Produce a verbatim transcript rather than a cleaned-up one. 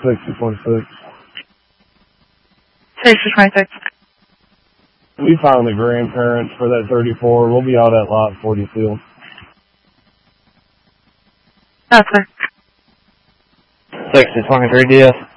sixty twenty-six. sixty twenty-six. We found the grandparents for that thirty-four. We'll be out at lot forty-two. That's it. sixty twenty-three D S.